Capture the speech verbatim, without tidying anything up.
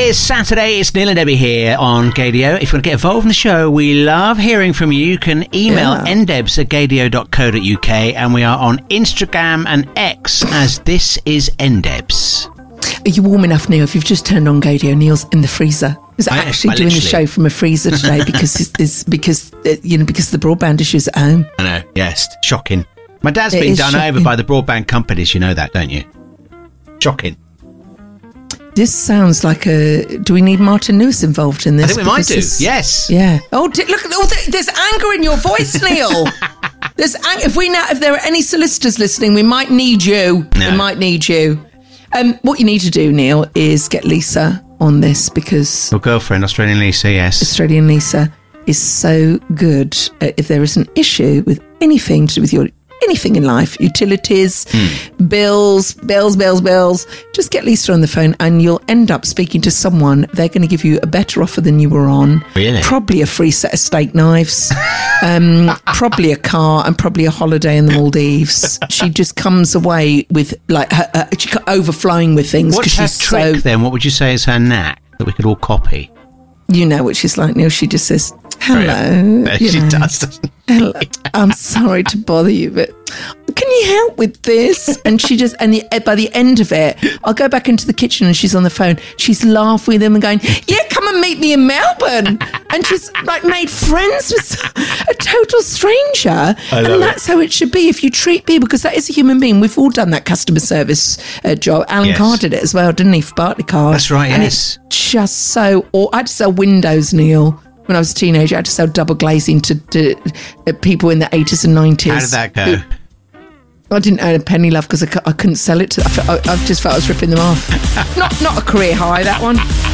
is Saturday. It's Neil and Debbie here on Gadio. If you want to get involved in the show, we love hearing from you. You can email Yeah. n debs at gadio dot co dot uk, and we are on Instagram and X as This Is Ndebs. Are you warm enough, Neil? If you've just turned on Gadio, Neil's in the freezer. He's I- actually I doing the literally- show from a freezer today because it's, it's because uh, you know because of the broadband issues at home. I know, yes, shocking. My dad's It been is done shocking. over by the broadband companies, you know that, don't you? Shocking. This sounds like a. Do we need Martin Lewis involved in this? I think we might Because do, this- yes. Yeah. Oh, di- look! Oh, th- there's anger in your voice, Neil. There's ang- if we now if there are any solicitors listening, we might need you. No. We might need you. Um, what you need to do, Neil, is get Lisa on this because Your girlfriend, Australian Lisa, yes. Australian Lisa is so good. Uh, if there is an issue with anything to do with your anything in life, utilities, Mm. bills, bills, bills, bills, just get Lisa on the phone and you'll end up speaking to someone. They're going to give you a better offer than you were on. Really? Probably a free set of steak knives, um, probably a car and probably a holiday in the Maldives. She just comes away with like her, her, she co- overflowing with things What's because her she's trick so, then? What would you say is her knack that we could all copy? you know what she's like, Neil. She just says, hello. Yeah, you she know. does, doesn't she? Hello, I'm sorry to bother you, but can you help with this? And she just, and the, by the end of it, I'll go back into the kitchen and she's on the phone. She's laughing with them and going, yeah, come and meet me in Melbourne. And she's like made friends with a total stranger. And love it. that's how it should be if you treat people, because that is a human being. We've all done that customer service uh, job. Alan Yes. Carr did it as well, didn't he, for Barclaycard? That's right, And yes. it's just so, or I had to sell windows, Neil. When I was a teenager, I had to sell double glazing to, to uh, people in the eighties and nineties. How did that go? I didn't earn a penny, love, because I, cou- I couldn't sell it. To, I, fe- I, I just felt I was ripping them off. not not a career high, that one.